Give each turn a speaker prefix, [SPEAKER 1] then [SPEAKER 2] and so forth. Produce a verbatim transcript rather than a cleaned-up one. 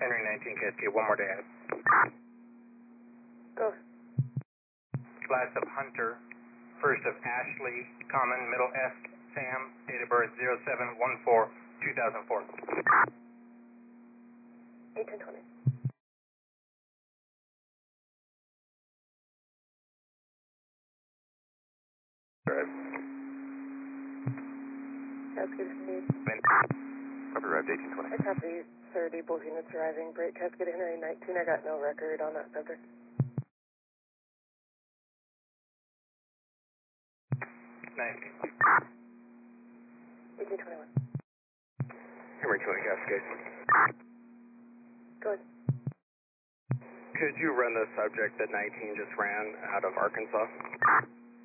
[SPEAKER 1] Henry nineteen Cascade, one more to add.
[SPEAKER 2] Go.
[SPEAKER 1] Last of Hunter, first of Ashley, common, middle S, Sam, date of birth zero seven one four two thousand four.
[SPEAKER 2] eighteen twenty.
[SPEAKER 1] Drive.
[SPEAKER 2] Cascade Henry.
[SPEAKER 1] Copy, arrived eighteen twenty.
[SPEAKER 2] I copy thirty, both units arriving. Break Cascade Henry nineteen. I got no record on that subject.
[SPEAKER 1] nineteen.
[SPEAKER 2] eighteen twenty-one.
[SPEAKER 1] Henry twenty Cascade.
[SPEAKER 2] Go ahead.
[SPEAKER 1] Could you run the subject that nineteen just ran out of Arkansas?